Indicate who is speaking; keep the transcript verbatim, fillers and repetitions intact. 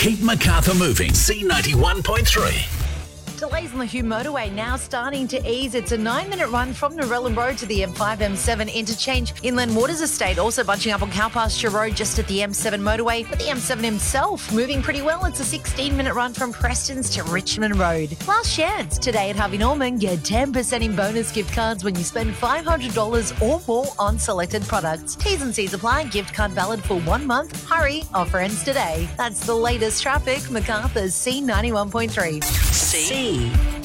Speaker 1: Keep Macarthur moving. C ninety-one point three.
Speaker 2: Delays on the Hume motorway now starting to ease. It's a nine-minute run from Narellan Road to the M five M seven interchange. Inland Waters Estate also bunching up on Cowpasture Road just at the M seven motorway. But the M seven himself moving pretty well. It's a sixteen-minute run from Prestons to Richmond Road. Last chance today at Harvey Norman. Get ten percent in bonus gift cards when you spend five hundred dollars or more on selected products. T's and C's apply. Gift card valid for one month. Hurry, offer ends today. That's the latest traffic. Macarthur's C ninety-one point three.
Speaker 1: C.